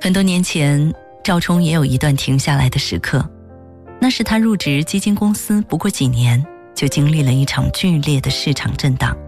很多年前，赵冲也有一段停下来的时刻，那是他入职基金公司不过几年，就经历了一场剧烈的市场震荡。